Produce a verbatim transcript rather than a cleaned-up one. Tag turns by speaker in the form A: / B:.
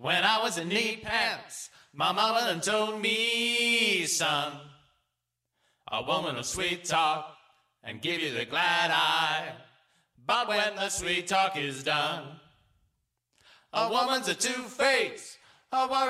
A: When I was in knee pants, my mama done told me, son, a woman will sweet talk and give you the glad eye. But when the sweet talk is done, a woman's a two-face, a worry